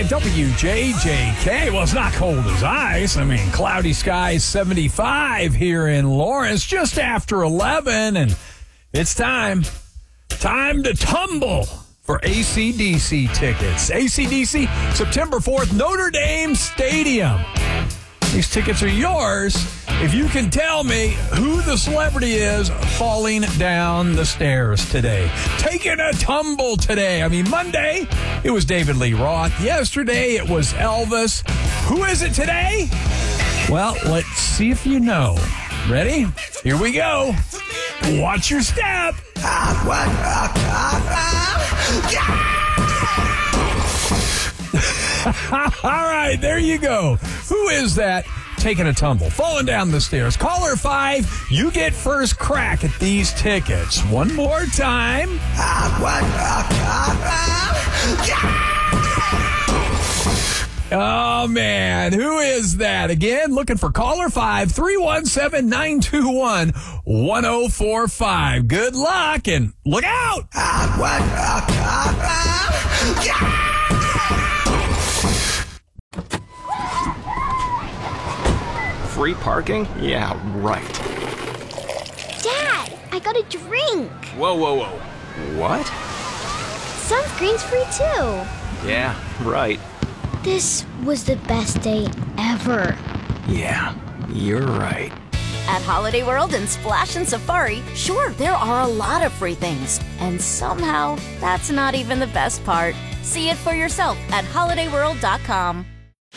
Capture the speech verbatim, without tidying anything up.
at W J J K. Well, it's not cold as ice. I mean, cloudy skies, seventy-five here in Lawrence, just after eleven, and it's time. Time to tumble for A C D C tickets. A C D C, September fourth, Notre Dame Stadium. These tickets are yours if you can tell me who the celebrity is falling down the stairs today. Taking a tumble today. I mean, Monday, it was David Lee Roth. Yesterday, it was Elvis. Who is it today? Well, let's see if you know. Ready? Here we go. Watch your step. All right, there you go. Who is that taking a tumble, falling down the stairs? Caller five, you get first crack at these tickets. One more time. Oh, man, who is that? Again, looking for caller five, three one seven, nine two one, one oh four five. Good luck and look out. Free parking? Yeah, right. Dad, I got a drink. Whoa, whoa, whoa. What? Sunscreen's free too. Yeah, right. This was the best day ever. Yeah, you're right. At Holiday World and Splash and Safari, sure, there are a lot of free things. And somehow, that's not even the best part. See it for yourself at holiday world dot com.